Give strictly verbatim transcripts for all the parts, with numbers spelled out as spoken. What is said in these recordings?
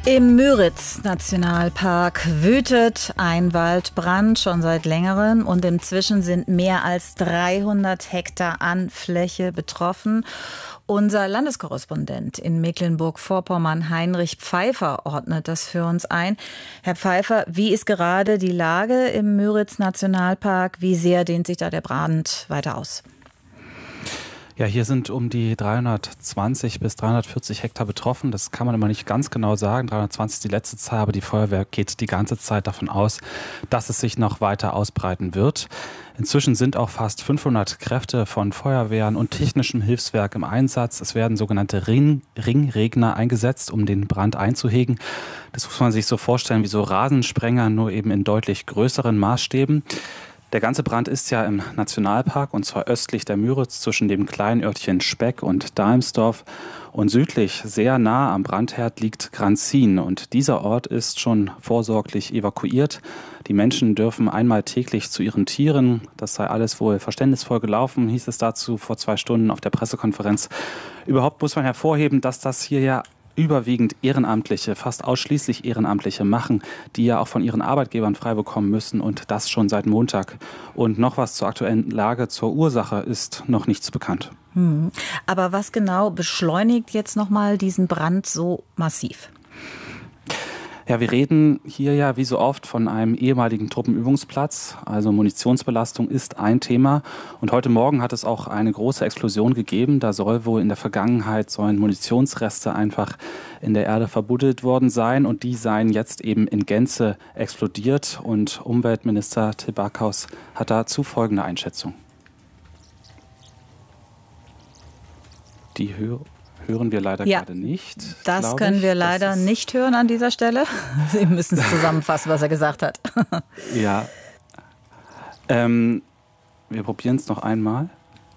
Im Müritz-Nationalpark wütet ein Waldbrand schon seit längerem und inzwischen sind mehr als dreihundert Hektar an Fläche betroffen. Unser Landeskorrespondent in Mecklenburg-Vorpommern, Heinrich Pfeiffer, ordnet das für uns ein. Herr Pfeiffer, wie ist gerade die Lage im Müritz-Nationalpark? Wie sehr dehnt sich da der Brand weiter aus? Ja, hier sind um die dreihundertzwanzig bis dreihundertvierzig Hektar betroffen. Das kann man immer nicht ganz genau sagen. dreihundertzwanzig ist die letzte Zahl, aber die Feuerwehr geht die ganze Zeit davon aus, dass es sich noch weiter ausbreiten wird. Inzwischen sind auch fast fünfhundert Kräfte von Feuerwehren und technischem Hilfswerk im Einsatz. Es werden sogenannte Ring, Ringregner eingesetzt, um den Brand einzuhegen. Das muss man sich so vorstellen wie so Rasensprenger, nur eben in deutlich größeren Maßstäben. Der ganze Brand ist ja im Nationalpark, und zwar östlich der Müritz zwischen dem kleinen Örtchen Speck und Dalmsdorf. Und südlich, sehr nah am Brandherd, liegt Granzin. Und dieser Ort ist schon vorsorglich evakuiert. Die Menschen dürfen einmal täglich zu ihren Tieren. Das sei alles wohl verständnisvoll gelaufen, hieß es dazu vor zwei Stunden auf der Pressekonferenz. Überhaupt muss man hervorheben, dass das hier ja überwiegend Ehrenamtliche, fast ausschließlich Ehrenamtliche machen, die ja auch von ihren Arbeitgebern frei bekommen müssen, und das schon seit Montag. Und noch was zur aktuellen Lage, zur Ursache ist noch nichts bekannt. Hm. Aber was genau beschleunigt jetzt nochmal diesen Brand so massiv? Ja, wir reden hier ja wie so oft von einem ehemaligen Truppenübungsplatz. Also Munitionsbelastung ist ein Thema. Und heute Morgen hat es auch eine große Explosion gegeben. Da soll wohl in der Vergangenheit sollen Munitionsreste einfach in der Erde verbuddelt worden sein. Und die seien jetzt eben in Gänze explodiert. Und Umweltminister Till Backhaus hat dazu folgende Einschätzung. Die Höhe. Hören wir leider ja, gerade nicht. Das können wir leider nicht hören an dieser Stelle. Sie müssen es zusammenfassen, was er gesagt hat. Ja. Ähm, wir probieren es noch einmal.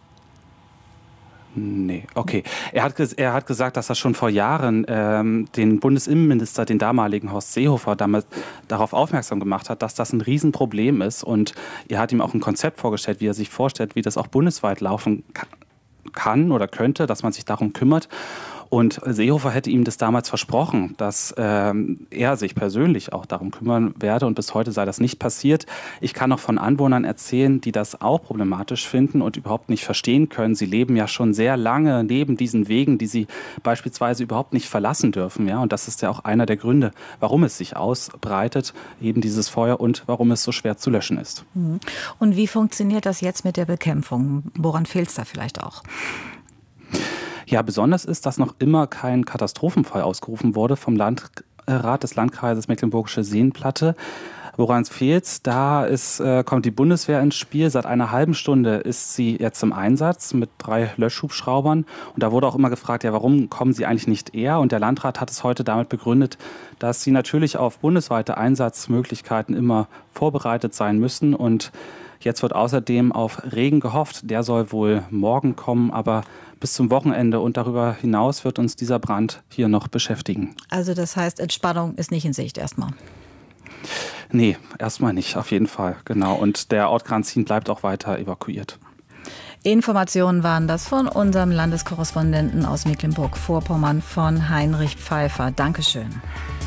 Nee, okay. Er hat, er hat gesagt, dass er schon vor Jahren ähm, den Bundesinnenminister, den damaligen Horst Seehofer, damals darauf aufmerksam gemacht hat, dass das ein Riesenproblem ist. Und er hat ihm auch ein Konzept vorgestellt, wie er sich vorstellt, wie das auch bundesweit laufen kann. kann oder könnte, dass man sich darum kümmert. Und Seehofer hätte ihm das damals versprochen, dass ähm, er sich persönlich auch darum kümmern werde, und bis heute sei das nicht passiert. Ich kann noch von Anwohnern erzählen, die das auch problematisch finden und überhaupt nicht verstehen können. Sie leben ja schon sehr lange neben diesen Wegen, die sie beispielsweise überhaupt nicht verlassen dürfen. Ja? Und das ist ja auch einer der Gründe, warum es sich ausbreitet, eben dieses Feuer, und warum es so schwer zu löschen ist. Und wie funktioniert das jetzt mit der Bekämpfung? Woran fehlt es da vielleicht auch? Ja, besonders ist, dass noch immer kein Katastrophenfall ausgerufen wurde vom Landrat des Landkreises Mecklenburgische Seenplatte. Woran es fehlt, da ist, äh, kommt die Bundeswehr ins Spiel. Seit einer halben Stunde ist sie jetzt im Einsatz mit drei Löschhubschraubern. Und da wurde auch immer gefragt, ja, warum kommen sie eigentlich nicht eher? Und der Landrat hat es heute damit begründet, dass sie natürlich auf bundesweite Einsatzmöglichkeiten immer vorbereitet sein müssen. Und jetzt wird außerdem auf Regen gehofft. Der soll wohl morgen kommen, aber bis zum Wochenende und darüber hinaus wird uns dieser Brand hier noch beschäftigen. Also das heißt, Entspannung ist nicht in Sicht erstmal? Nee, erstmal nicht, auf jeden Fall, genau. Und der Ort Granzin bleibt auch weiter evakuiert. Informationen waren das von unserem Landeskorrespondenten aus Mecklenburg-Vorpommern, von Heinrich Pfeiffer. Dankeschön.